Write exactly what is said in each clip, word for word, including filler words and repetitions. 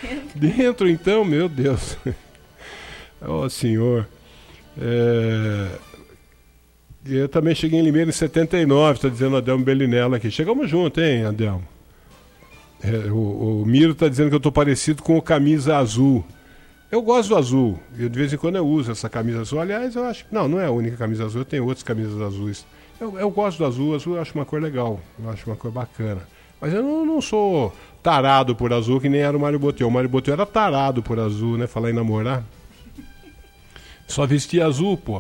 Dentro, então, meu Deus. Ó, oh, senhor. É... Eu também cheguei em Limeira em setenta e nove, está dizendo o Adelmo Bellinella aqui. Chegamos junto, hein, Adelmo? É, o, o Miro está dizendo que eu estou parecido com o camisa azul. Eu gosto do azul. Eu, de vez em quando eu uso essa camisa azul. Aliás, eu acho que... Não, não é a única camisa azul. Eu tenho outras camisas azuis. Eu, eu gosto do azul. O azul eu acho uma cor legal. Eu acho uma cor bacana. Mas eu não, não sou tarado por azul, que nem era o Mário Botelho. O Mário Botelho era tarado por azul, né? Falar em namorar. Só vestia azul, pô.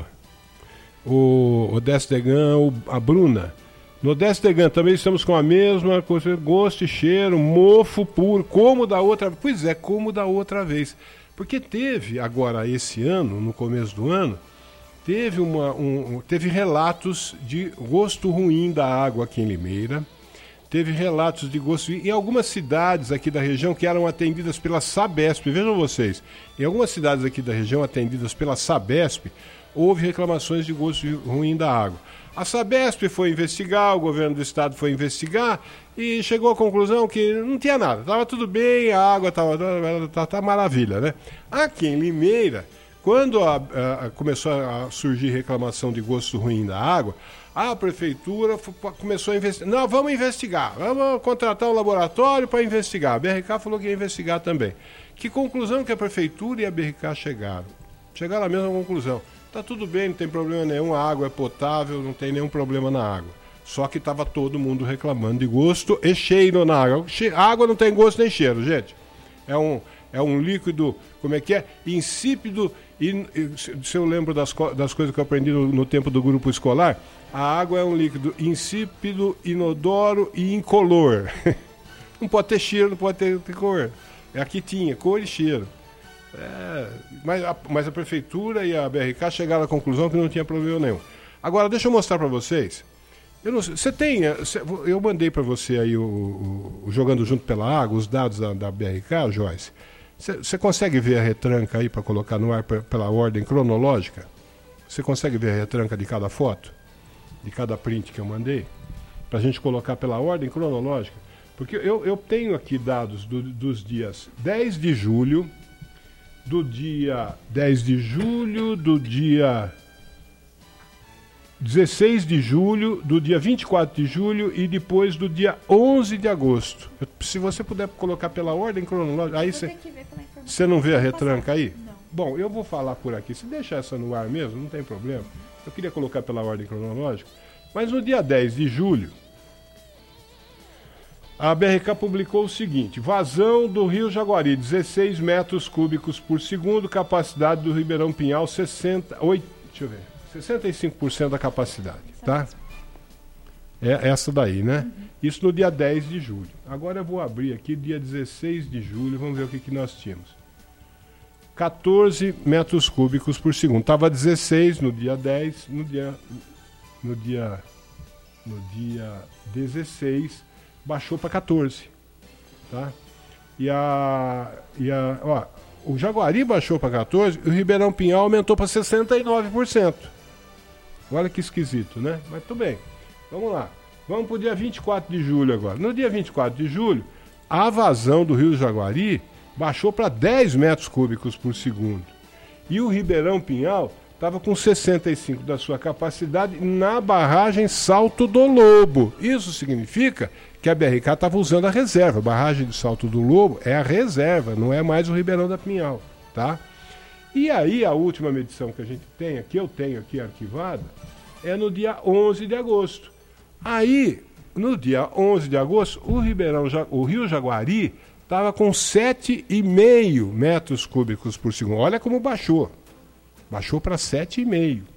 O, o Destegan, a Bruna. No Destegan também estamos com a mesma coisa, gosto e cheiro, mofo puro, como da outra vez. Pois é, como da outra vez. Porque teve, agora, esse ano, no começo do ano, teve, uma, um, teve relatos de gosto ruim da água aqui em Limeira. Teve relatos de gosto ruim em algumas cidades aqui da região que eram atendidas pela Sabesp. Vejam vocês, em algumas cidades aqui da região atendidas pela Sabesp, houve reclamações de gosto ruim da água. A Sabesp foi investigar, o governo do estado foi investigar e chegou à conclusão que não tinha nada. Estava tudo bem, a água estava maravilha, né? Aqui em Limeira, quando a, a, começou a surgir reclamação de gosto ruim da água, a prefeitura começou a investigar. Não, vamos investigar, vamos contratar um laboratório para investigar. A B R K falou que ia investigar também. Que conclusão que a prefeitura e a B R K chegaram? Chegaram à mesma conclusão. Tá tudo bem, não tem problema nenhum, a água é potável, não tem nenhum problema na água. Só que estava todo mundo reclamando de gosto e cheiro na água. A água não tem gosto nem cheiro, gente. É um, é um líquido, como é que é? Insípido, e, se eu lembro das, das coisas que eu aprendi no, no tempo do grupo escolar, a água é um líquido insípido, inodoro e incolor. Não pode ter cheiro, não pode ter, ter cor. Aqui tinha cor e cheiro. É, mas, a, mas a prefeitura e a B R K chegaram à conclusão que não tinha problema nenhum. Agora, deixa eu mostrar para vocês. Eu não sei, você tem. Você, eu mandei para você aí o, o, o Jogando Junto pela Água, os dados da, da B R K, Joyce. Você, você consegue ver a retranca aí para colocar no ar pra, pela ordem cronológica? Você consegue ver a retranca de cada foto? De cada print que eu mandei? Para a gente colocar pela ordem cronológica? Porque eu, eu tenho aqui dados do, dos dias dez de julho. Do dia dez de julho, do dia dezesseis de julho, do dia vinte e quatro de julho e depois do dia onze de agosto. Eu, se você puder colocar pela ordem cronológica, aí você você não vê a retranca aí? Não. Bom, eu vou falar por aqui. Se deixar essa no ar mesmo, não tem problema. Eu queria colocar pela ordem cronológica. Mas no dia dez de julho, a B R K publicou o seguinte: vazão do Rio Jaguari, dezesseis metros cúbicos por segundo, capacidade do Ribeirão Pinhal, sessenta, oito, deixa eu ver, sessenta e cinco por cento da capacidade, tá? É essa daí, né? Uhum. Isso no dia dez de julho. Agora eu vou abrir aqui, dia dezesseis de julho, vamos ver o que, que nós tínhamos. quatorze metros cúbicos por segundo. Estava dezesseis no dia dez, no dia, no dia, no dia dezesseis... baixou para quatorze, tá? E a, e a, ó, o Jaguari baixou para quatorze e o Ribeirão Pinhal aumentou para sessenta e nove por cento. Olha que esquisito, né? Mas tudo bem. Vamos lá. Vamos para o dia vinte e quatro de julho agora. No dia vinte e quatro de julho, a vazão do Rio Jaguari baixou para dez metros cúbicos por segundo. E o Ribeirão Pinhal estava com sessenta e cinco da sua capacidade na barragem Salto do Lobo. Isso significa que a B R K estava usando a reserva. A barragem de Salto do Lobo é a reserva, não é mais o Ribeirão da Pinhal, tá? E aí a última medição que a gente tem, que eu tenho aqui arquivada, é no dia onze de agosto. Aí, no dia onze de agosto, o, Ribeirão, o Rio Jaguari estava com sete vírgula cinco metros cúbicos por segundo. Olha como baixou. Baixou para sete vírgula cinco.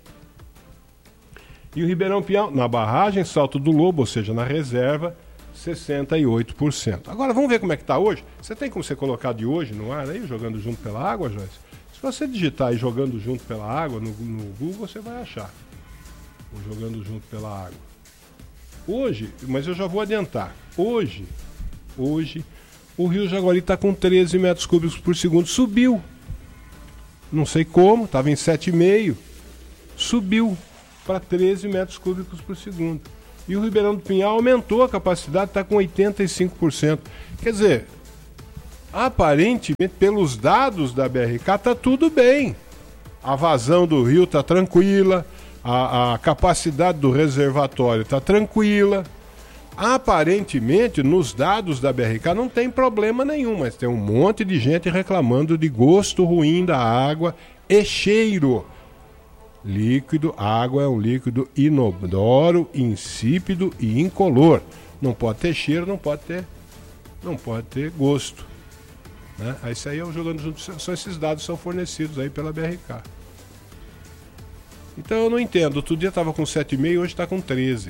E o Ribeirão Pinhal, na barragem Salto do Lobo, ou seja, na reserva, sessenta e oito por cento. Agora vamos ver como é que está hoje. Você tem como você colocar de hoje no ar aí, Jogando Junto pela Água, Joyce? Se você digitar aí Jogando Junto pela Água no, no Google, você vai achar. O Jogando Junto pela Água. Hoje, mas eu já vou adiantar. Hoje, hoje, o Rio Jaguari está com treze metros cúbicos por segundo. Subiu. Não sei como, estava em sete vírgula cinco. Subiu para treze metros cúbicos por segundo. E o Ribeirão do Pinhal aumentou a capacidade, está com oitenta e cinco por cento. Quer dizer, Aparentemente, pelos dados da B R K, está tudo bem. A vazão do rio está tranquila, a, a capacidade do reservatório está tranquila. Aparentemente, nos dados da B R K não tem problema nenhum, mas tem um monte de gente reclamando de gosto ruim da água e cheiro. Líquido, água é um líquido inodoro, insípido e incolor. Não pode ter cheiro, não pode ter, não pode ter gosto. Né? Aí isso aí é o jogando junto, são esses dados que são fornecidos aí pela B R K. Então eu não entendo, outro dia estava com sete vírgula cinco, hoje está com treze.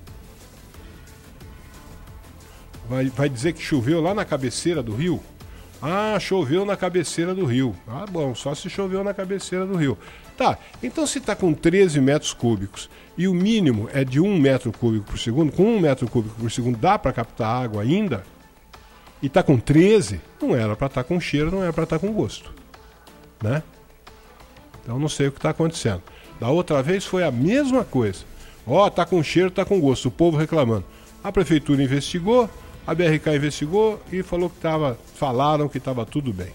Vai, vai dizer que choveu lá na cabeceira do rio? Ah, choveu na cabeceira do rio. Ah, bom, só se choveu na cabeceira do rio. Tá, então se está com treze metros cúbicos e o mínimo é de um metro cúbico por segundo, com um metro cúbico por segundo dá para captar água ainda, e está com treze, não era para estar tá com cheiro, não era para estar tá com gosto. Né? Então não sei o que está acontecendo. Da outra vez foi a mesma coisa. Ó, oh, tá com cheiro, tá com gosto, o povo reclamando. A prefeitura investigou, a B R K investigou e falou que tava, falaram que estava tudo bem.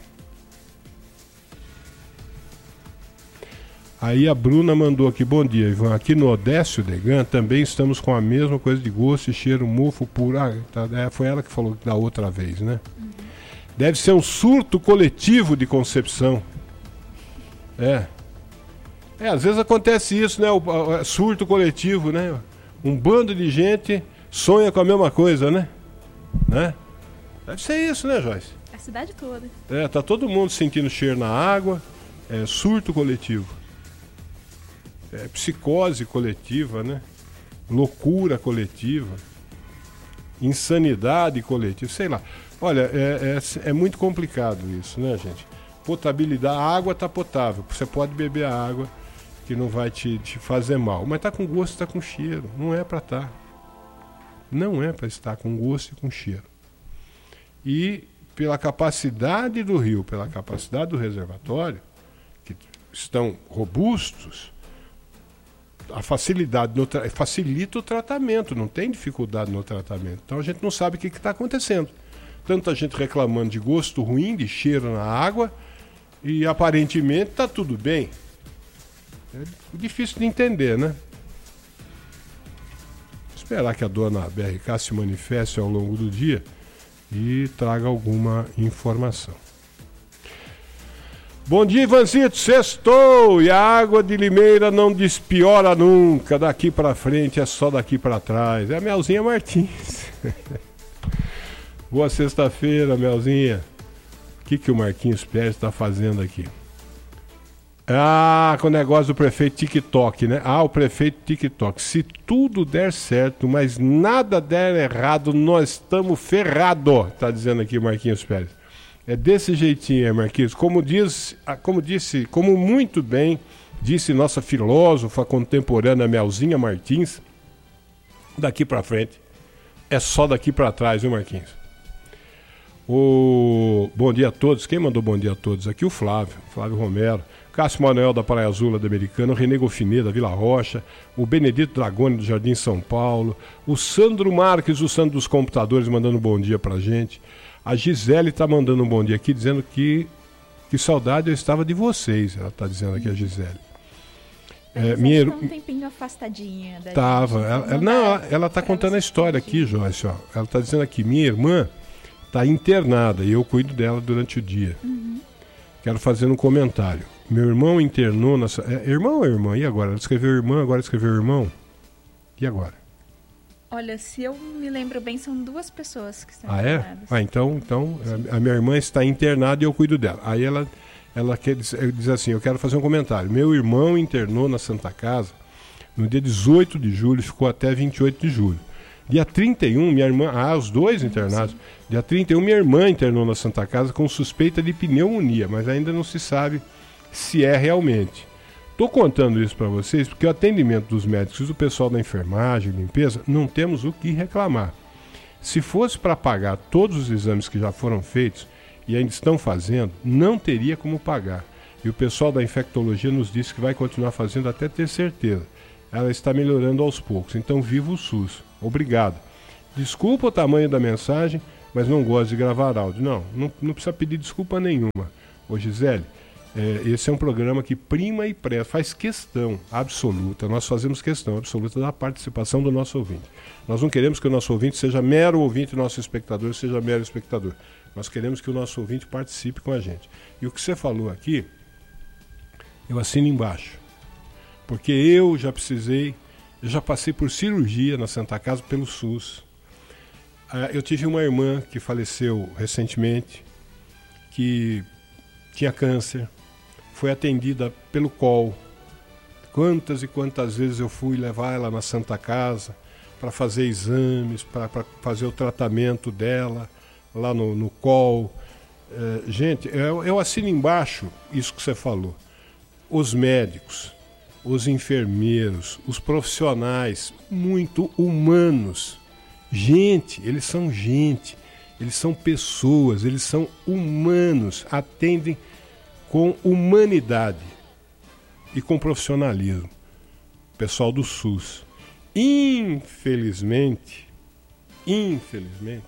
Aí a Bruna mandou aqui, bom dia, Ivan. Aqui no Odécio Degan também estamos com a mesma coisa de gosto e cheiro mofo puro. Ah, tá, é, foi ela que falou da outra vez, né? Uhum. Deve ser um surto coletivo de concepção. É. É, às vezes acontece isso, né? O, o surto coletivo, né? Um bando de gente sonha com a mesma coisa, né? Né? Deve ser isso, né, Joyce? A cidade toda. É, tá todo mundo sentindo cheiro na água. É surto coletivo. É psicose coletiva, né? Loucura coletiva. Insanidade coletiva, sei lá. Olha, é, é, é muito complicado isso, né, gente? Potabilidade, a água tá potável. Você pode beber a água que não vai te, te fazer mal. Mas tá com gosto, tá com cheiro. Não é para estar. Tá. Não é para estar com gosto e com cheiro. E pela capacidade do rio, pela capacidade do reservatório, que estão robustos, a facilidade no tra... facilita o tratamento, não tem dificuldade no tratamento. Então a gente não sabe o que está acontecendo. Tanta gente reclamando de gosto ruim, de cheiro na água, e aparentemente está tudo bem. É difícil de entender, né? Esperar que a dona B R K se manifeste ao longo do dia e traga alguma informação. Bom dia, Ivancito, sextou e a água de Limeira não despiora nunca, daqui para frente é só daqui para trás. É a Melzinha Martins. Boa sexta-feira, Melzinha. O que, que o Marquinhos Pérez está fazendo aqui? Ah, com o negócio do prefeito TikTok, né? Ah, o prefeito TikTok. Se tudo der certo, mas nada der errado, nós estamos ferrados, tá dizendo aqui o Marquinhos Pérez. É desse jeitinho, é, Marquinhos. Como diz, como disse, como muito bem disse nossa filósofa contemporânea Melzinha Martins, daqui para frente é só daqui para trás, viu, Marquinhos? O bom dia a todos. Quem mandou bom dia a todos aqui? O Flávio, Flávio Romero. Cássio Manuel da Praia Azul da Americana, o Renê Golfinê da Vila Rocha, o Benedito Dragoni do Jardim São Paulo, o Sandro Marques, o Sandro dos Computadores, mandando um bom dia pra gente. A Gisele está mandando um bom dia aqui, dizendo que, que saudade eu estava de vocês, ela está dizendo aqui, a Gisele. É, minha ir... um tempinho afastadinha da Tava, gente, ela, ela, não, ela está contando a história aqui, Joyce, ó. Ela está dizendo aqui, minha irmã está internada e eu cuido dela durante o dia. Uhum. Quero fazer um comentário. Meu irmão internou na... É, irmão ou irmã? E agora? Ela escreveu irmã, agora escreveu irmão? E agora? Olha, se eu me lembro bem, são duas pessoas que estão ah, internadas. Ah, é? Ah, então, então a, a minha irmã está internada e eu cuido dela. Aí ela, ela quer, diz assim, eu quero fazer um comentário. Meu irmão internou na Santa Casa no dia dezoito de julho, ficou até vinte e oito de julho. Dia trinta e um, minha irmã... Ah, os dois internados. Sim. Dia trinta e um, minha irmã internou na Santa Casa com suspeita de pneumonia, mas ainda não se sabe se é realmente. Estou contando isso para vocês porque o atendimento dos médicos e do pessoal da enfermagem, limpeza, não temos o que reclamar. Se fosse para pagar todos os exames que já foram feitos e ainda estão fazendo, não teria como pagar. E o pessoal da infectologia nos disse que vai continuar fazendo até ter certeza. Ela está melhorando aos poucos, então viva o SUS. Obrigado. Desculpa o tamanho da mensagem, mas não gosto de gravar áudio. Não, não, não precisa pedir desculpa nenhuma. Ô Gisele, é, esse é um programa que prima e preza, faz questão absoluta, nós fazemos questão absoluta da participação do nosso ouvinte. Nós não queremos que o nosso ouvinte seja mero ouvinte, o nosso espectador seja mero espectador. Nós queremos que o nosso ouvinte participe com a gente. E o que você falou aqui, eu assino embaixo. Porque eu já precisei, eu já passei por cirurgia na Santa Casa pelo SUS. Eu tive uma irmã que faleceu recentemente, que tinha câncer, foi atendida pelo C O L. Quantas e quantas vezes eu fui levar ela na Santa Casa para fazer exames, para fazer o tratamento dela lá no, no C O L. É, gente, eu, eu assino embaixo isso que você falou. Os médicos, os enfermeiros, os profissionais muito humanos. Gente, eles são gente, eles são pessoas, eles são humanos, atendem com humanidade e com profissionalismo. Pessoal do SUS. Infelizmente, infelizmente,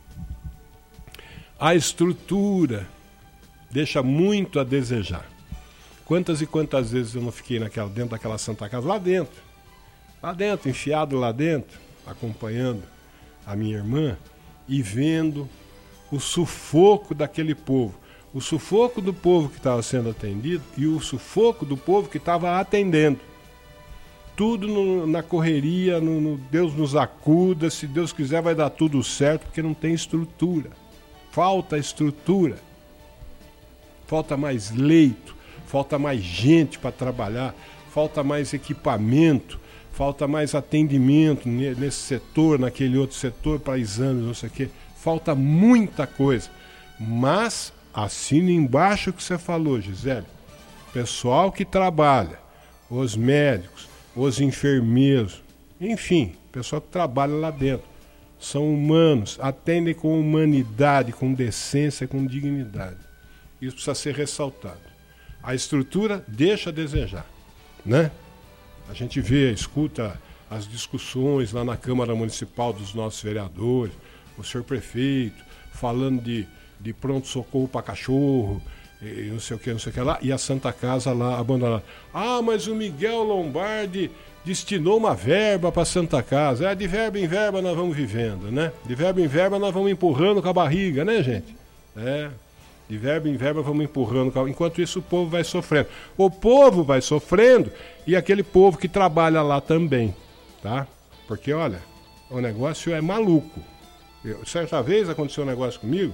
a estrutura deixa muito a desejar. Quantas e quantas vezes eu não fiquei naquela, dentro daquela Santa Casa, lá dentro, lá dentro, enfiado lá dentro, acompanhando a minha irmã e vendo o sufoco daquele povo, o sufoco do povo que estava sendo atendido e o sufoco do povo que estava atendendo. Tudo no, na correria, no, no Deus nos acuda, se Deus quiser vai dar tudo certo, porque não tem estrutura. Falta estrutura, falta mais leito, falta mais gente para trabalhar, falta mais equipamento, falta mais atendimento nesse setor, naquele outro setor para exames, não sei o quê. Falta muita coisa. Mas assina embaixo o que você falou, Gisele. Pessoal que trabalha, os médicos, os enfermeiros, enfim, pessoal que trabalha lá dentro, são humanos, atendem com humanidade, com decência, com dignidade. Isso precisa ser ressaltado. A estrutura deixa a desejar, né? A gente vê, escuta as discussões lá na Câmara Municipal dos nossos vereadores, o senhor prefeito, falando de, de pronto-socorro para cachorro, e não sei o que, não sei o que lá, e a Santa Casa lá abandonada. Ah, mas o Miguel Lombardi destinou uma verba para a Santa Casa. É, de verba em verba nós vamos vivendo, né? De verba em verba nós vamos empurrando com a barriga, né, gente? É, de verba em verba vamos empurrando com a... Enquanto isso o povo vai sofrendo. O povo vai sofrendo e aquele povo que trabalha lá também, tá? Porque, olha, o negócio é maluco. Eu, certa vez aconteceu um negócio comigo.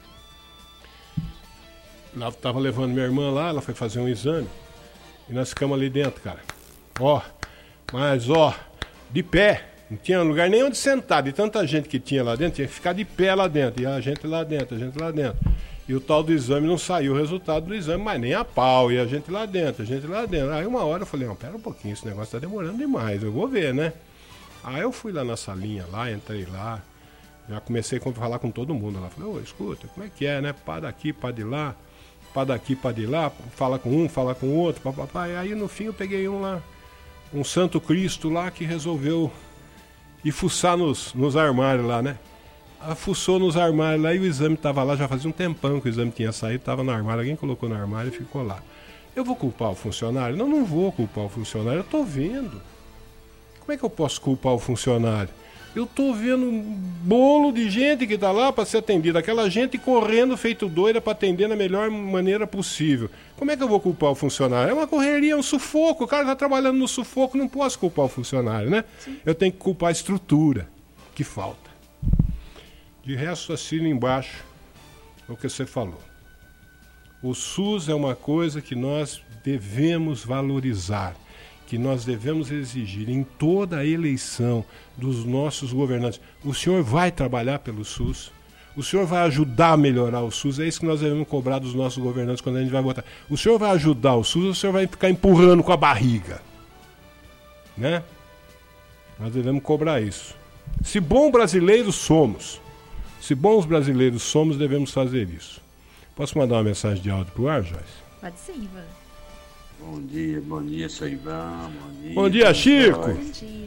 Eu estava levando minha irmã lá, ela foi fazer um exame e nós ficamos ali dentro, cara. Ó, mas ó, de pé, não tinha lugar nem onde sentar, de tanta gente que tinha lá dentro, tinha que ficar de pé lá dentro, e a gente lá dentro, a gente lá dentro. E o tal do exame não saiu o resultado do exame, mas nem a pau, e a gente lá dentro, a gente lá dentro. Aí uma hora eu falei, não, pera um pouquinho, esse negócio tá demorando demais, eu vou ver, né? Aí eu fui lá na salinha, lá, entrei lá, já comecei a falar com todo mundo lá. Falei, ô, escuta, como é que é, né? Pá daqui, pá de lá, pá daqui, pá de lá, fala com um, fala com o outro, pá, pá, pá. E aí no fim eu peguei um lá, um Santo Cristo lá que resolveu ir fuçar nos, nos armários lá, né? Ah, fuçou nos armários lá e o exame tava lá, já fazia um tempão que o exame tinha saído, tava no armário, alguém colocou no armário e ficou lá. Eu vou culpar o funcionário? Não, não vou culpar o funcionário, eu tô vendo. Como é que eu posso culpar o funcionário? Eu tô vendo um bolo de gente que tá lá para ser atendida, aquela gente correndo feito doida para atender da melhor maneira possível. Como é que eu vou culpar o funcionário? É uma correria, é um sufoco, o cara tá trabalhando no sufoco, não posso culpar o funcionário, né? Sim. Eu tenho que culpar a estrutura que falta. De resto, assino embaixo o que você falou. O SUS é uma coisa que nós devemos valorizar, que nós devemos exigir em toda a eleição dos nossos governantes. O senhor vai trabalhar pelo SUS? O senhor vai ajudar a melhorar o SUS? É isso que nós devemos cobrar dos nossos governantes quando a gente vai votar. O senhor vai ajudar o SUS ou o senhor vai ficar empurrando com a barriga? Né? Nós devemos cobrar isso. Se bons brasileiros somos, se bons brasileiros somos, devemos fazer isso. Posso mandar uma mensagem de áudio pro ar, Joyce? Pode sim, Ivan. Bom dia, bom dia, seu Ivan. Bom dia, bom dia Chico. Bom dia.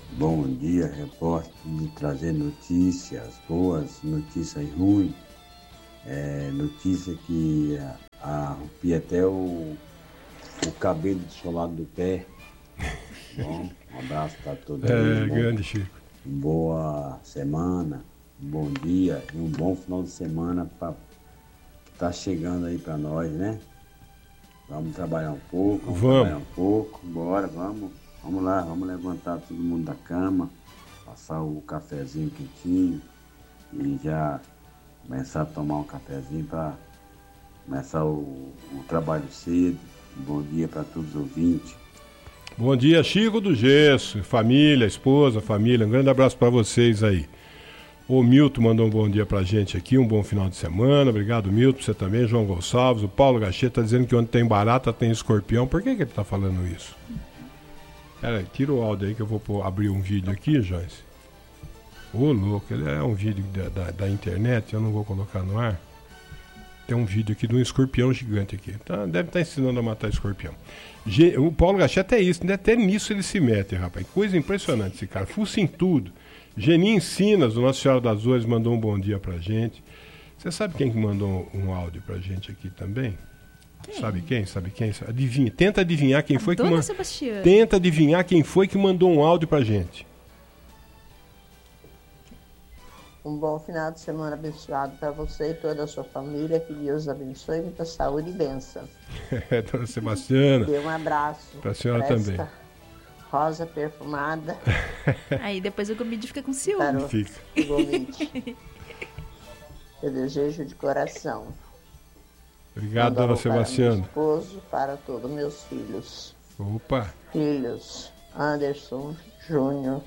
Bom dia, repórter, de trazer notícias boas, notícias ruins. É, notícia que arrupia até o, o cabelo do solado do pé. Bom, um abraço para todos. É, aí, grande Chico. Boa semana, um bom dia e um bom final de semana para tá chegando aí para nós, né? Vamos trabalhar um pouco, vamos, vamos trabalhar um pouco, bora, vamos, vamos lá, vamos levantar todo mundo da cama, passar o cafezinho quentinho e já começar a tomar um cafezinho para começar o, o trabalho cedo. Um bom dia para todos os ouvintes. Bom dia, Chico do Gesso, família, esposa, família, um grande abraço para vocês aí. O Milton mandou um bom dia pra gente aqui, um bom final de semana. Obrigado, Milton, você também, João Gonçalves. O Paulo Gachê tá dizendo que onde tem barata tem escorpião. Por que que ele tá falando isso? Pera aí, tira o áudio aí que eu vou pôr, abrir um vídeo aqui, Joyce. Ô, louco, ele é um vídeo da, da, da internet, eu não vou colocar no ar. Tem um vídeo aqui de um escorpião gigante aqui. Tá, deve estar ensinando a matar escorpião. Ge, o Paulo Gachê até isso, até nisso ele se mete, rapaz. Coisa impressionante esse cara, fuça em tudo. Geni Encinas, do Nossa Senhora das Dores, mandou um bom dia pra gente. Você sabe quem que mandou um áudio pra gente aqui também? Quem? Sabe quem? Sabe quem? Adivinha. Tenta adivinhar quem a foi Dona que mandou. Sebastiana. Tenta adivinhar quem foi que mandou um áudio pra gente. Um bom final de semana abençoado para você e toda a sua família. Que Deus abençoe, muita saúde e bênção. É, Dona Sebastiana. Dê um abraço. Pra senhora Fresca, também. Rosa perfumada. Aí depois o Gomide fica com ciúme. Para o Fica. Gomide. Eu desejo de coração. Obrigado, Mando Dona alô para meu Sebastiana. esposo, para todos meus filhos. Opa. Filhos Anderson, Júnior,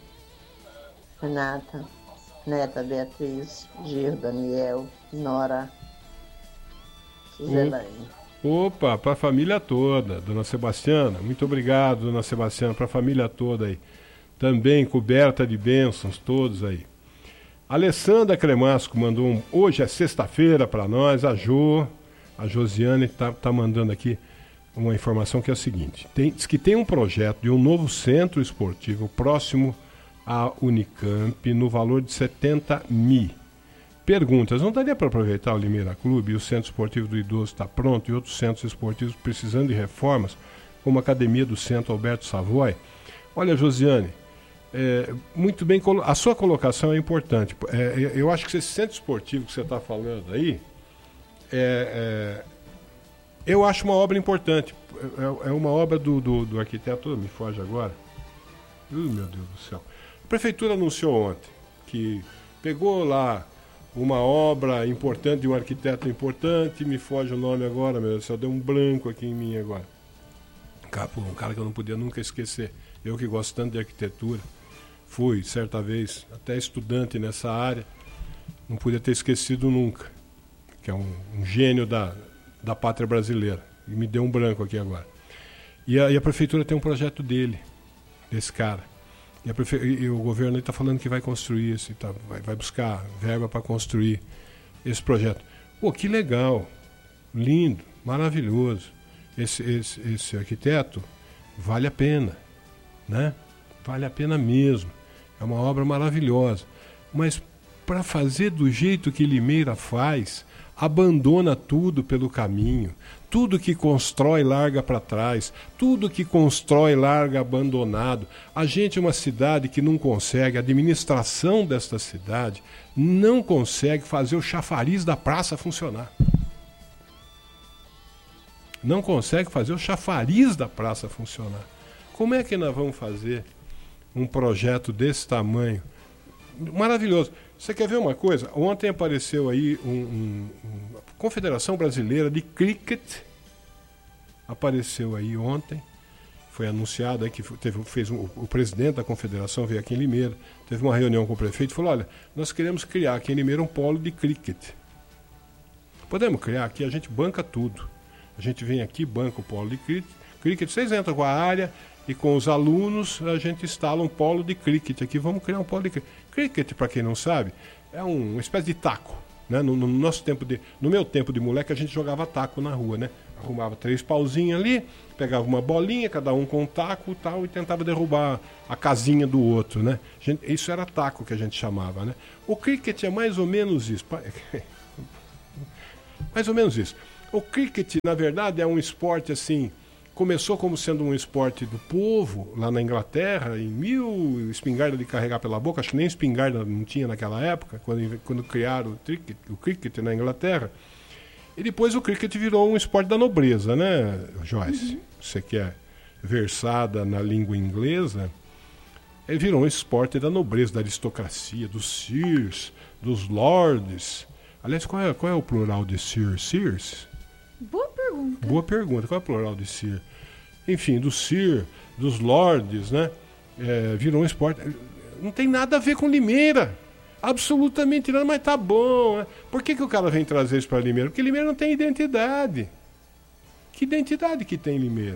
Renata, neta Beatriz, Gir, Daniel, Nora, Suzelaine. Opa, para a família toda, Dona Sebastiana. Muito obrigado, Dona Sebastiana, para a família toda aí. Também coberta de bênçãos, todos aí. Alessandra Cremasco mandou um... Hoje é sexta-feira para nós, a Jo, a Josiane está tá mandando aqui uma informação que é a seguinte. Tem, diz que tem um projeto de um novo centro esportivo próximo à Unicamp no valor de setenta mil. Perguntas, não daria para aproveitar o Limeira Clube e o Centro Esportivo do Idoso está pronto e outros centros esportivos precisando de reformas, como a Academia do Centro Alberto Savoy? Olha, Josiane, é, muito bem, a sua colocação é importante. É, eu acho que esse centro esportivo que você está falando aí, é, é, eu acho uma obra importante. É, é uma obra do, do, do arquiteto, me foge agora. Uh, meu Deus do céu. A prefeitura anunciou ontem que pegou lá uma obra importante de um arquiteto importante, me foge o nome agora, meu Deus do céu, deu um branco aqui em mim agora. Um cara que eu não podia nunca esquecer. Eu que gosto tanto de arquitetura, fui certa vez até estudante nessa área, não podia ter esquecido nunca, que é um, um gênio da, da pátria brasileira. E me deu um branco aqui agora. E a, e a prefeitura tem um projeto dele, desse cara. E, a prefe... e o governo está falando que vai construir esse, tá, vai, vai buscar verba para construir esse projeto. Pô, que legal, lindo, maravilhoso. Esse, esse, esse arquiteto vale a pena, né? Vale a pena mesmo. É uma obra maravilhosa. Mas para fazer do jeito que Limeira faz, abandona tudo pelo caminho. Tudo que constrói larga para trás, tudo que constrói larga abandonado. A gente é uma cidade que não consegue, a administração desta cidade não consegue fazer o chafariz da praça funcionar. Não consegue fazer o chafariz da praça funcionar. Como é que nós vamos fazer um projeto desse tamanho? Maravilhoso. Você quer ver uma coisa? Ontem apareceu aí um, um, um, a Confederação Brasileira de Cricket. Apareceu aí ontem. Foi anunciado aí que teve, fez um, o presidente da confederação veio aqui em Limeira. Teve uma reunião com o prefeito e falou: olha, nós queremos criar aqui em Limeira um polo de cricket. Podemos criar aqui, a gente banca tudo. A gente vem aqui, banca o polo de cricket. cricket. Vocês entram com a área e com os alunos a gente instala um polo de cricket aqui. Vamos criar um polo de cricket. Cricket, para quem não sabe, é um, uma espécie de taco. Né? No, no nosso tempo de, no meu tempo de moleque, a gente jogava taco na rua, né? Arrumava três pauzinhos ali, pegava uma bolinha, cada um com um taco e tal, e tentava derrubar a casinha do outro, né? Gente, isso era taco que a gente chamava, né? O cricket é mais ou menos isso. Mais ou menos isso. O cricket, na verdade, é um esporte assim... Começou como sendo um esporte do povo, lá na Inglaterra, em mil, espingarda de carregar pela boca, acho que nem espingarda não tinha naquela época, quando, quando criaram o cricket, o cricket na Inglaterra. E depois o cricket virou um esporte da nobreza, né, Joyce? Uhum. Você que é versada na língua inglesa, ele virou um esporte da nobreza, da aristocracia, dos sirs, dos lords. Aliás, qual é, qual é o plural de sir? Sirs? Boa pergunta. Boa pergunta. Qual é o plural de sir? Enfim, do sir, dos lords, né? É, virou um esporte. Não tem nada a ver com Limeira. Absolutamente nada, mas tá bom. Né? Por que, que o cara vem trazer isso para Limeira? Porque Limeira não tem identidade. Que identidade que tem Limeira?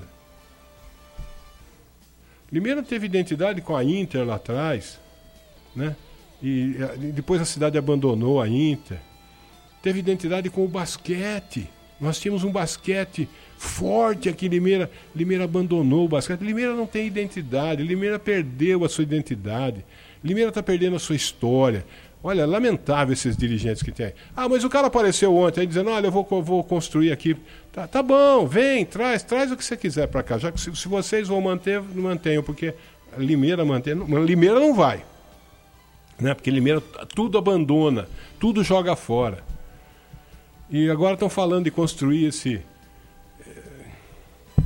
Limeira teve identidade com a Inter lá atrás, né? E, e depois a cidade abandonou a Inter. Teve identidade com o basquete. Nós tínhamos um basquete forte aqui em Limeira. Limeira abandonou o basquete. Limeira não tem identidade. Limeira perdeu a sua identidade. Limeira está perdendo a sua história. Olha, lamentável esses dirigentes que tem. Ah, mas o cara apareceu ontem aí dizendo, olha, eu vou, vou construir aqui. Tá, tá bom, vem, traz, traz o que você quiser para cá. Já que se, se vocês vão manter, mantenham, porque Limeira mantém. Limeira não vai. Né? Porque Limeira tudo abandona, tudo joga fora. E agora estão falando de construir esse... É...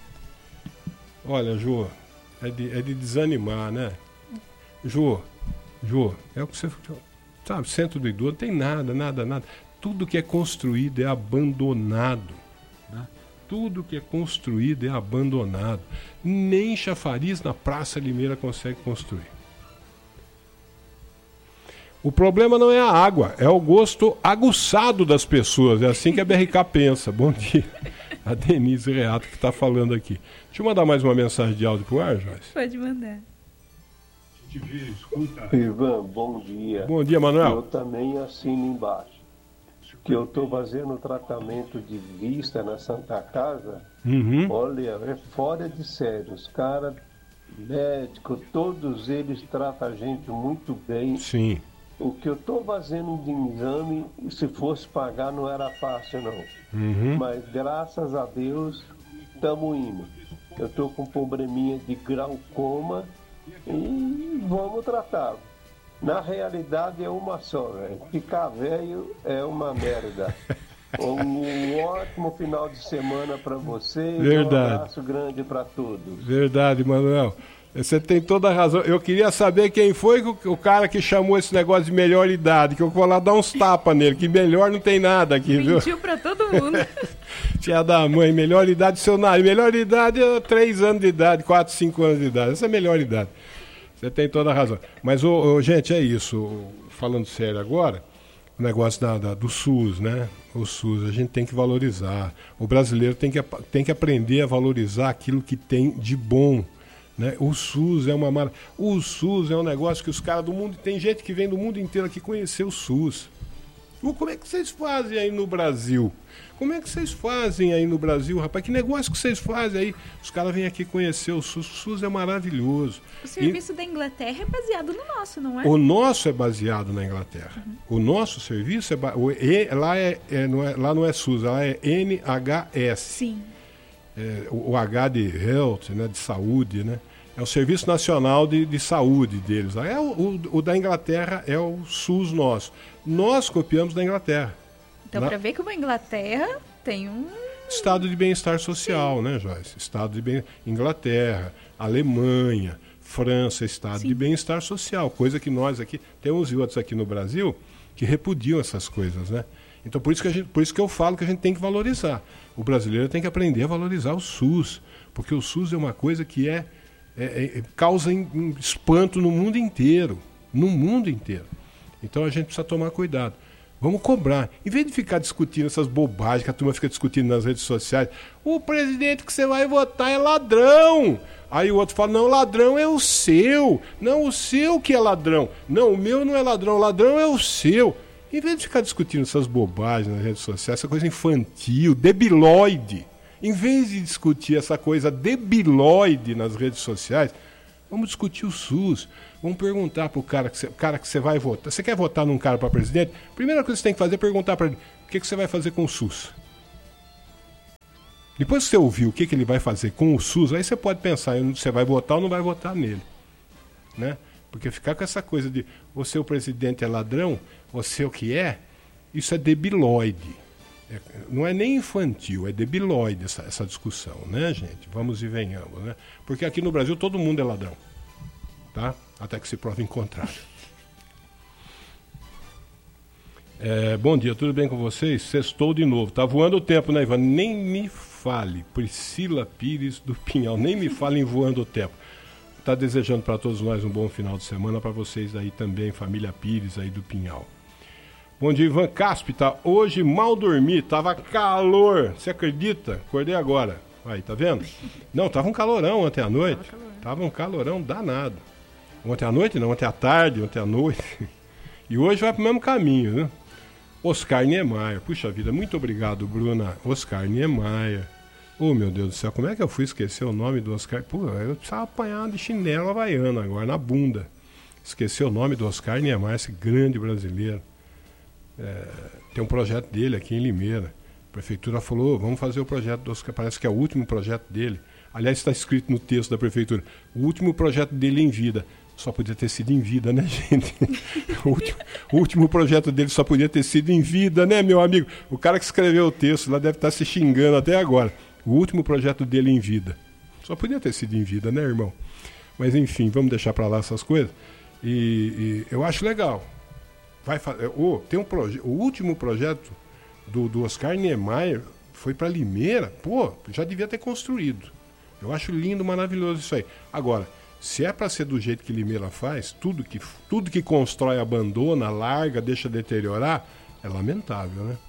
Olha, Jô, é de, é de desanimar, né? Jô, Jô, é o que você... Sabe, centro do idoso, não tem nada, nada, nada. Tudo que é construído é abandonado. Né? Tudo que é construído é abandonado. Nem chafariz na Praça Limeira consegue construir. O problema não é a água, é o gosto aguçado das pessoas. É assim que a B R K pensa. Bom dia. A Denise Reato que está falando aqui. Deixa eu mandar mais uma mensagem de áudio pro ar, Joyce. Pode mandar. Ivan, bom dia. Bom dia, Manuel. Eu também assino embaixo. Que eu estou fazendo tratamento de vista na Santa Casa. Uhum. Olha, é fora de sério. Os caras, médicos, todos eles tratam a gente muito bem. Sim. O que eu estou fazendo de exame, se fosse pagar, não era fácil, não. Uhum. Mas, graças a Deus, estamos indo. Eu estou com um probleminha de glaucoma e vamos tratar. Na realidade, é uma só, véio. Ficar velho é uma merda. Um ótimo final de semana para vocês. Verdade. Um abraço grande para todos. Verdade, Manuel. Você tem toda a razão. Eu queria saber quem foi o cara que chamou esse negócio de melhor idade, que eu vou lá dar uns tapas nele, que melhor não tem nada aqui, Mentiu viu? Mentiu pra todo mundo. Tia da mãe, melhor idade, seu nariz. Melhor idade é três anos de idade, quatro, cinco anos de idade. Essa é a melhor idade. Você tem toda a razão. Mas, ô, ô, gente, é isso. Falando sério agora, o negócio da, da, do SUS, né? O SUS, a gente tem que valorizar. O brasileiro tem que, tem que aprender a valorizar aquilo que tem de bom. Né? O SUS é uma mar... O SUS é um negócio que os caras do mundo... Tem gente que vem do mundo inteiro aqui conhecer o SUS. Como é que vocês fazem aí no Brasil? Como é que vocês fazem aí no Brasil, rapaz? Que negócio que vocês fazem aí? Os caras vêm aqui conhecer o SUS. O SUS é maravilhoso. O serviço e... da Inglaterra é baseado no nosso, não é? O nosso é baseado na Inglaterra. Uhum. O nosso serviço é... Ba... O e... lá, é... É... Não é... lá não é SUS, lá é N H S. Sim. É, o, o H de Health, né, de saúde, né? É o Serviço Nacional de, de Saúde deles. É o, o, o da Inglaterra é o SUS nosso. Nós copiamos da Inglaterra. Então, Na... para ver como a Inglaterra tem um... Estado de bem-estar social, sim, né, Joyce? Estado de bem... Inglaterra, Alemanha, França, Estado sim, de bem-estar social. Coisa que nós aqui... Tem uns e outros aqui no Brasil que repudiam essas coisas, né? Então, por isso, que a gente, por isso que eu falo que a gente tem que valorizar. O brasileiro tem que aprender a valorizar o SUS, porque o SUS é uma coisa que é, é, é, causa em, espanto no mundo inteiro, no mundo inteiro. Então, a gente precisa tomar cuidado. Vamos cobrar. Em vez de ficar discutindo essas bobagens que a turma fica discutindo nas redes sociais, o presidente que você vai votar é ladrão. Aí o outro fala, não, ladrão é o seu. Não, o seu que é ladrão. Não, o meu não é ladrão, o ladrão é o seu. Em vez de ficar discutindo essas bobagens nas redes sociais, essa coisa infantil, debilóide, em vez de discutir essa coisa debilóide nas redes sociais, vamos discutir o SUS. Vamos perguntar para o cara que você, cara que você vai votar. Você quer votar num cara para presidente? A primeira coisa que você tem que fazer é perguntar para ele o que, que você vai fazer com o SUS. Depois que você ouvir o que, que ele vai fazer com o SUS, aí você pode pensar, você vai votar ou não vai votar nele. Né? Porque ficar com essa coisa de você o presidente é ladrão, você o que é, isso é debilóide. É, não é nem infantil, é debilóide essa, essa discussão, né, gente? Vamos e venhamos, né? Porque aqui no Brasil todo mundo é ladrão, tá? Até que se prove em contrário. É, bom dia, tudo bem com vocês? Sextou de novo. Tá voando o tempo, né, Ivan? Nem me fale. Priscila Pires do Pinhal, nem me fale em voando o tempo. Tá desejando para todos nós um bom final de semana, para vocês aí também, família Pires aí do Pinhal. Bom dia, Ivan Caspi, tá? Hoje mal dormi, tava calor, você acredita? Acordei agora. Aí, tá vendo? Não, tava um calorão ontem à noite. Tava um calorão danado. Ontem à noite não, ontem à tarde, ontem à noite. E hoje vai pro mesmo caminho, né? Oscar Niemeyer, puxa vida, muito obrigado, Bruna. Oscar Niemeyer. Oh, meu Deus do céu, como é que eu fui esquecer o nome do Oscar? Pô, eu precisava apanhar de chinelo havaiana agora, na bunda. Esqueci o nome do Oscar Niemeyer, esse grande brasileiro. É, tem um projeto dele aqui em Limeira. A prefeitura falou, vamos fazer o projeto do Oscar, parece que é o último projeto dele. Aliás, está escrito no texto da prefeitura, o último projeto dele em vida. Só podia ter sido em vida, né, gente? O último, o último projeto dele só podia ter sido em vida, né, meu amigo? O cara que escreveu o texto lá deve estar se xingando até agora. O último projeto dele em vida. Só podia ter sido em vida, né, irmão? Mas, enfim, vamos deixar para lá essas coisas. E, e eu acho legal. Vai fazer, oh, tem um proje- o último projeto do, do Oscar Niemeyer foi para Limeira. Pô, já devia ter construído. Eu acho lindo, maravilhoso isso aí. Agora, se é para ser do jeito que Limeira faz, tudo que, tudo que constrói abandona, larga, deixa deteriorar, é lamentável, né?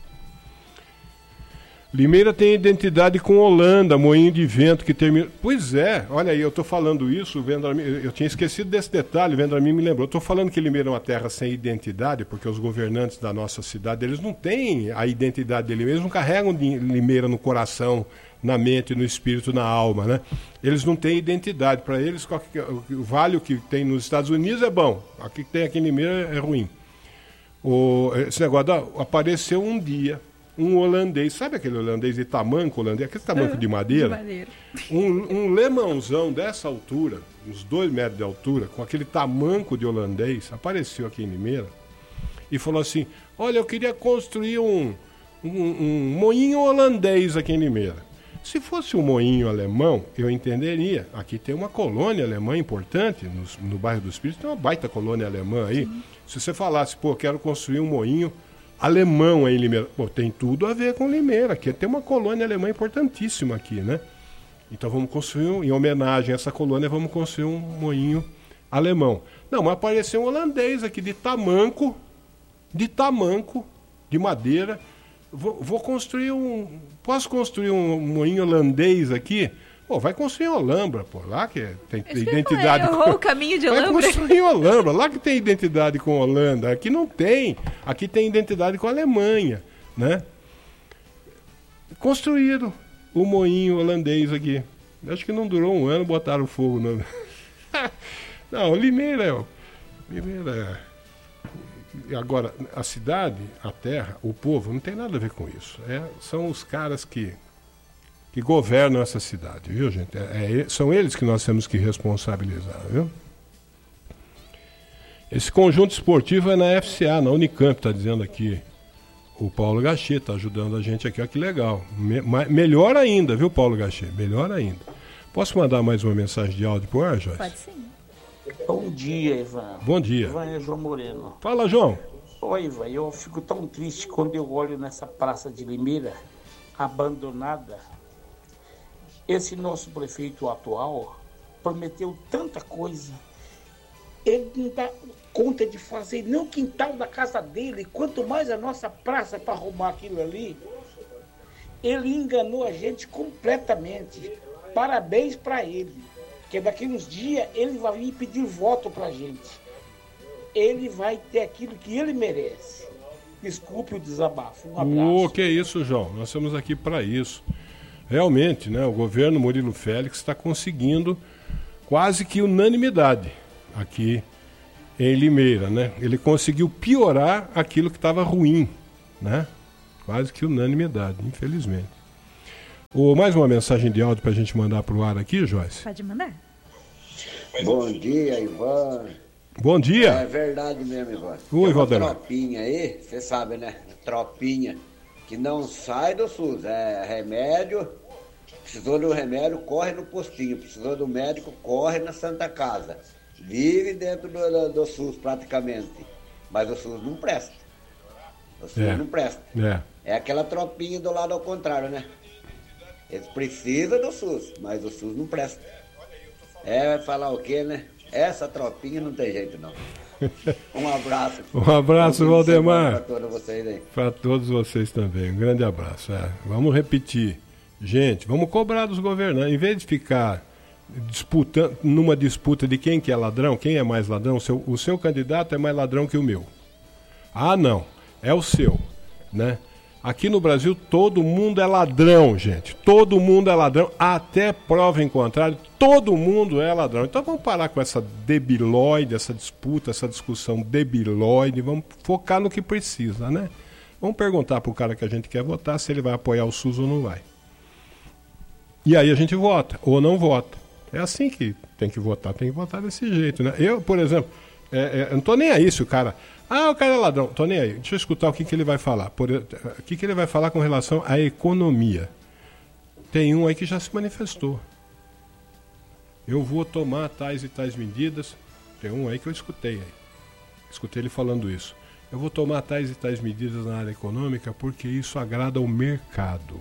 Limeira tem identidade com Holanda, moinho de vento que termina... Pois é, olha aí, eu estou falando isso, o Vendramin... eu tinha esquecido desse detalhe, o Vendramin me lembrou. Eu estou falando que Limeira é uma terra sem identidade, porque os governantes da nossa cidade, eles não têm a identidade de Limeira, eles não carregam de Limeira no coração, na mente, no espírito, na alma, né? Eles não têm identidade. Para eles, qualquer... o vale que tem nos Estados Unidos é bom, o que tem aqui em Limeira é ruim. O... Esse negócio da... apareceu um dia... um holandês, sabe aquele holandês de tamanco holandês, aquele tamanco de madeira? De madeira. Um, um lemãozão dessa altura, uns dois metros de altura, com aquele tamanco de holandês, apareceu aqui em Limeira e falou assim, olha, eu queria construir um, um, um moinho holandês aqui em Limeira. Se fosse um moinho alemão, eu entenderia. Aqui tem uma colônia alemã importante, no, no bairro dos Espíritos, tem uma baita colônia alemã aí. Sim. Se você falasse, pô, quero construir um moinho alemão aí em Limeira. Pô, tem tudo a ver com Limeira, aqui tem uma colônia alemã importantíssima aqui, né? Então vamos construir, um, em homenagem a essa colônia, vamos construir um moinho alemão. Não, mas apareceu um holandês aqui de tamanco, de tamanco, de madeira. Vou, vou construir um... Posso construir um moinho holandês aqui? Pô, vai construir em Olambra, pô, lá que tem Isso identidade... Que com... o caminho de Olambra. Vai construir em Olambra, lá que tem identidade com Holanda, aqui não tem, aqui tem identidade com a Alemanha, né? Construíram o moinho holandês aqui. Acho que não durou um ano, botaram fogo no... Não, Limeira, Limeira... Agora, a cidade, a terra, o povo, não tem nada a ver com isso. É, são os caras que... que governam essa cidade, viu, gente? É, é, são eles que nós temos que responsabilizar, viu? Esse conjunto esportivo é na F C A, na Unicamp, está dizendo aqui. O Paulo Gachê está ajudando a gente aqui, olha que legal. Me, ma, melhor ainda, viu, Paulo Gachê? Melhor ainda. Posso mandar mais uma mensagem de áudio por ar, Joyce? Pode sim. Bom dia, Ivan. Bom dia. Ivan é João Moreno. Fala, João. Oi, Ivan, eu fico tão triste quando eu olho nessa praça de Limeira, abandonada. Esse nosso prefeito atual prometeu tanta coisa. Ele não dá conta de fazer nem o quintal da casa dele, quanto mais a nossa praça para arrumar aquilo ali. Ele enganou a gente completamente. Parabéns para ele, porque daqui uns dias ele vai vir pedir voto para a gente. Ele vai ter aquilo que ele merece. Desculpe o desabafo. Um abraço. O que é isso, João? Nós estamos aqui para isso. Realmente, né, o governo Murilo Félix está conseguindo quase que unanimidade aqui em Limeira, né? Ele conseguiu piorar aquilo que estava ruim, né? Quase que unanimidade, infelizmente. O, mais uma mensagem de áudio para a gente mandar para o ar aqui, Joyce? Pode mandar. Bom dia, Ivan. Bom dia. É verdade mesmo, Ivan. Oi, Tem uma Valdemar. tropinha aí, você sabe, né? Tropinha que não sai do SUS. É remédio, precisou do remédio, corre no postinho. Precisou do médico, corre na Santa Casa. Vive dentro do, do, do SUS praticamente. Mas o SUS não presta. O SUS É. não presta. É. É aquela tropinha do lado ao contrário, né? Eles precisam do SUS, mas o SUS não presta. É, vai falar o quê, né? Essa tropinha não tem jeito, não. Um abraço. Um abraço, Bom fim de semana Valdemar. Para todos vocês aí. Para todos vocês também. Um grande abraço. É. Vamos repetir. Gente, vamos cobrar dos governantes. Em vez de ficar disputando, numa disputa de quem que é ladrão, quem é mais ladrão, o seu, o seu candidato é mais ladrão que o meu. Ah, não. É o seu, né? Aqui no Brasil todo mundo é ladrão, gente. Todo mundo é ladrão, até prova em contrário, todo mundo é ladrão. Então vamos parar com essa debilóide, essa disputa, essa discussão debilóide, vamos focar no que precisa, né? Vamos perguntar pro cara que a gente quer votar se ele vai apoiar o SUS ou não vai. E aí a gente vota, ou não vota. É assim que tem que votar, tem que votar desse jeito, né? Eu, por exemplo, é, é, eu não tô nem aí se o cara... Ah, o cara é ladrão. Tô nem aí. Deixa eu escutar o que, que ele vai falar. Por, o que, que ele vai falar com relação à economia. Tem um aí que já se manifestou. Eu vou tomar tais e tais medidas. Tem um aí que eu escutei aí. Escutei ele falando isso. Eu vou tomar tais e tais medidas na área econômica porque isso agrada ao mercado.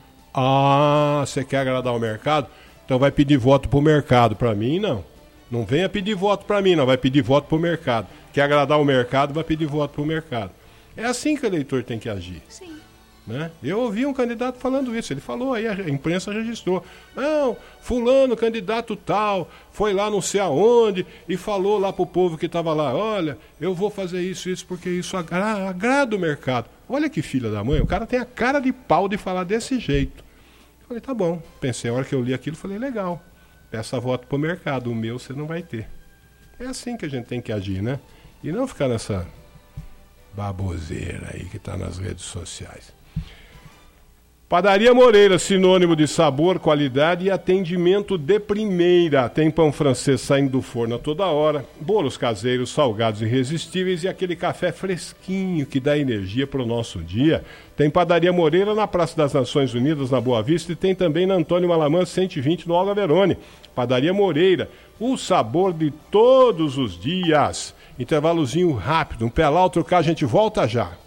Ah, você quer agradar o mercado? Então vai pedir voto pro mercado. Para mim, não. Não venha pedir voto para mim, não. Vai pedir voto pro mercado. Quer agradar o mercado, vai pedir voto pro mercado. É assim que o eleitor tem que agir. Sim. Né? Eu ouvi um candidato falando isso. Ele falou aí, a imprensa registrou. Não, fulano, candidato tal, foi lá não sei aonde e falou lá pro povo que estava lá, olha, eu vou fazer isso, isso, porque isso agra- agrada o mercado. Olha que filha da mãe, o cara tem a cara de pau de falar desse jeito. Eu falei, tá bom. Pensei, a hora que eu li aquilo, falei, legal. Peça voto pro mercado, o meu você não vai ter. É assim que a gente tem que agir, né? E não ficar nessa baboseira aí que está nas redes sociais. Padaria Moreira, sinônimo de sabor, qualidade e atendimento de primeira. Tem pão francês saindo do forno a toda hora, bolos caseiros, salgados irresistíveis e aquele café fresquinho que dá energia para o nosso dia. Tem Padaria Moreira na Praça das Nações Unidas, na Boa Vista, e tem também na Antônio Malamã cento e vinte, no Olga Verone. Padaria Moreira, o sabor de todos os dias. Intervalozinho rápido, um pé lá, outro cá, a gente volta já.